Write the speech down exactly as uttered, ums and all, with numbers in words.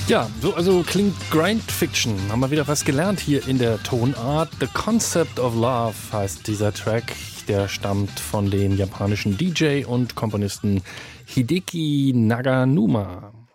Ja, so also klingt Grind Fiction. Haben wir wieder was gelernt hier in der Tonart. The Concept of Love heißt dieser Track. Der stammt von dem japanischen D J und Komponisten Hideki Naganuma.